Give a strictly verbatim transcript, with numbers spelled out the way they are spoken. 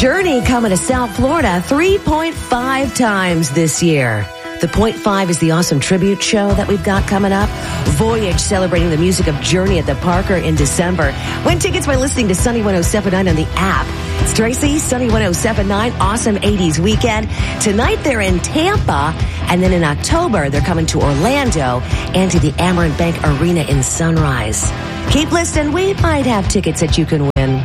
Journey coming to South Florida three point five times this year. The Point Five is the awesome tribute show that we've got coming up. Voyage celebrating the music of Journey at the Parker in December. Win tickets by listening to Sunny one oh seven point nine on the app. It's Tracy, Sunny one oh seven point nine, awesome eighties weekend. Tonight they're in Tampa, and then in October they're coming to Orlando and to the Amerant Bank Arena in Sunrise. Keep listening, we might have tickets that you can win.